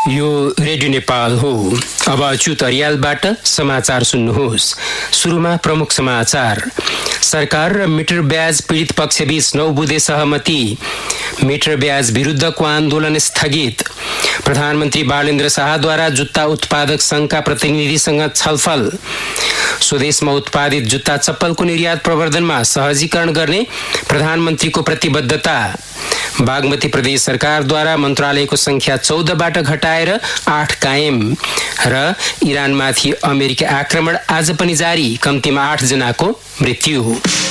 यो रेडियो नेपाल हो। अब अच्युत अर्यालबाट समाचार सुन्नुहोस्। सुरुमा प्रमुख समाचार। सरकार र मिटर ब्याज पीडित पक्षबीच 9 बुँदे सहमति। मिटर ब्याज विरुद्धको आन्दोलन स्थगित। प्रधानमन्त्री बालेन्द्र शाहद्वारा जुत्ता उत्पादक संघका प्रतिनिधिसँग छलफल। स्वदेशमा उत्पादित जुत्ता चप्पलको निर्यात प्रवर्धनमा सहजीकरण गर्ने प्रधानमन्त्रीको प्रतिबद्धता। बागमती प्रदेश सरकारद्वारा मन्त्रालयको संख्या 14बाट घटाएर 8 कायम। र इरानमाथि अमेरिकी आक्रमण आज पनि जारी, कम्तीमा 8 जनाको मृत्यु।